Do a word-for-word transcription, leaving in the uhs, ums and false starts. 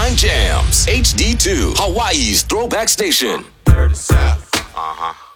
Weekend Jams, H D two, Hawaii's throwback station. Dirty South. Uh huh.